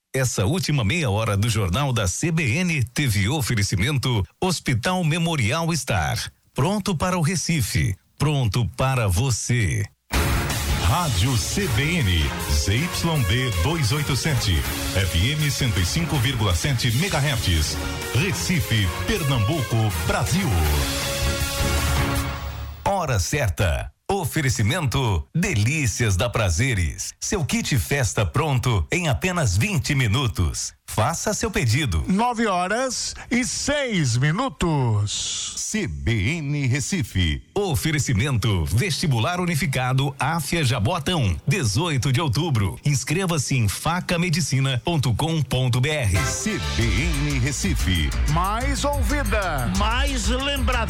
Essa última meia hora do Jornal da CBN teve oferecimento Hospital Memorial Star. Pronto para o Recife. Pronto para você. Rádio CBN, ZYD 287, FM 105,7 MHz, Recife, Pernambuco, Brasil. Hora certa. Oferecimento Delícias da Prazeres. Seu kit festa pronto em apenas 20 minutos. Faça seu pedido. 9h06. CBN Recife. Oferecimento Vestibular Unificado Áfia Jabotão. 18 de outubro. Inscreva-se em facamedicina.com.br. CBN Recife. Mais ouvida. Mais lembrada.